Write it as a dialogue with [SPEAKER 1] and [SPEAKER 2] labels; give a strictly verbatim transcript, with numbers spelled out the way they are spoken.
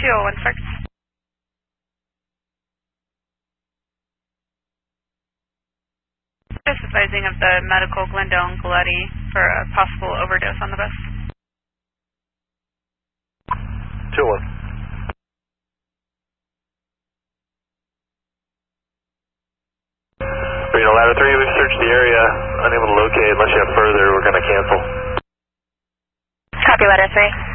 [SPEAKER 1] two oh one six. Just advising of the medical Glendale and Galletti for a possible overdose on the bus.
[SPEAKER 2] two oh one. Reno Ladder three, we've searched the area, unable to locate. Unless you have further, we're going to cancel.
[SPEAKER 1] Copy, Ladder three.